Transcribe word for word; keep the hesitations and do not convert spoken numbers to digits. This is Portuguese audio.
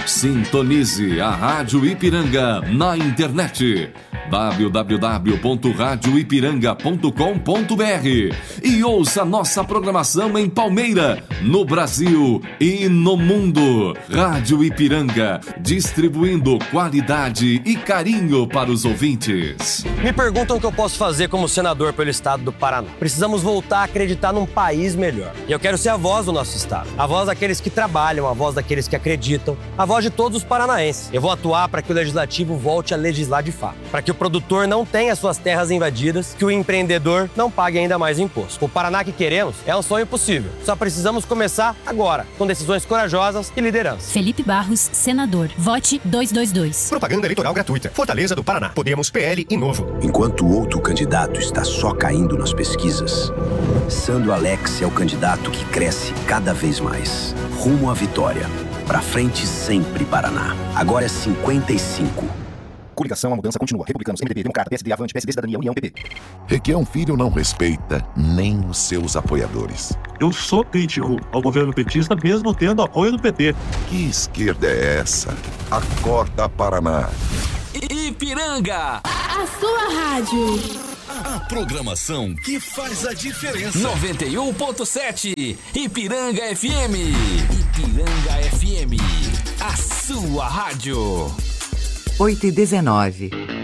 Sintonize a Rádio Ipiranga na internet w w w ponto rádio ipiranga ponto com ponto b r e ouça nossa programação em Palmeira, no Brasil e no mundo. Rádio Ipiranga, distribuindo qualidade e carinho para os ouvintes. Me perguntam o que eu posso fazer como senador pelo estado do Paraná. Precisamos voltar a acreditar num país melhor. E eu quero ser a voz do nosso estado. A voz daqueles que trabalham, a voz daqueles que acreditam, a voz de todos os paranaenses. Eu vou atuar para que o legislativo volte a legislar de fato. Para que o produtor não tenha suas terras invadidas, que o empreendedor não pague ainda mais imposto. O Paraná que queremos é um sonho possível. Só precisamos começar agora, com decisões corajosas e liderança. Felipe Barros, senador. Vote dois dois dois. Propaganda eleitoral gratuita. Fortaleza do Paraná. Podemos, P L e Novo. Enquanto o outro candidato está só caindo nas pesquisas, Sandro Alex é o candidato que cresce cada vez mais. Rumo à vitória. Pra frente sempre, Paraná. Agora é cinquenta e cinco. Coligação, a mudança continua. Republicanos, M D B, Democrata, P S D, Avante, P S D, Cidadania, União, P P. Requião Filho não respeita nem os seus apoiadores. Eu sou crítico ao governo petista, mesmo tendo apoio do P T. Que esquerda é essa? Acorda, Paraná. Ipiranga, a sua rádio. A programação que faz a diferença. noventa e um ponto sete Ipiranga F M. Ipiranga F M, a sua rádio. oito e dezenove.